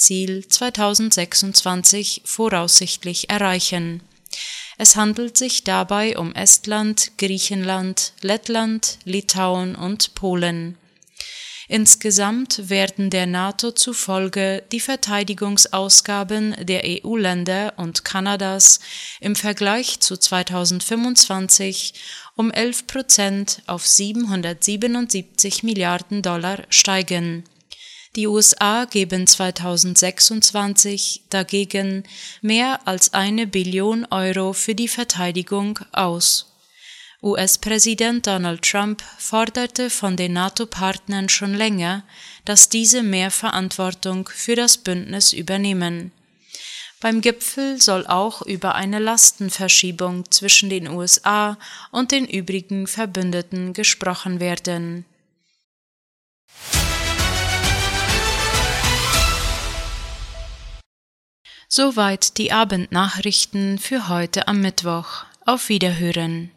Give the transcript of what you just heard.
Ziel 2026 voraussichtlich erreichen. Es handelt sich dabei um Estland, Griechenland, Lettland, Litauen und Polen. Insgesamt werden der NATO zufolge die Verteidigungsausgaben der EU-Länder und Kanadas im Vergleich zu 2025 um 11% auf 777 Milliarden Dollar steigen. Die USA geben 2026 dagegen mehr als 1 Billion Euro für die Verteidigung aus. US-Präsident Donald Trump forderte von den NATO-Partnern schon länger, dass diese mehr Verantwortung für das Bündnis übernehmen. Beim Gipfel soll auch über eine Lastenverschiebung zwischen den USA und den übrigen Verbündeten gesprochen werden. Soweit die Abendnachrichten für heute am Mittwoch. Auf Wiederhören.